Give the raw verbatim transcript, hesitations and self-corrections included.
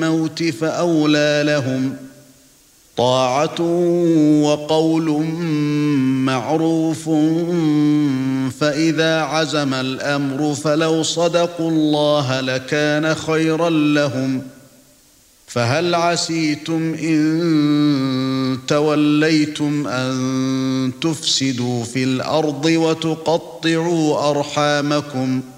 الموت فأولى لهم طاعة وقول معروف فإذا عزم الأمر فلو صدقوا الله لكان خيرا لهم فهل عسيتم إن توليتم أن تفسدوا في الأرض وتقطعوا أرحامكم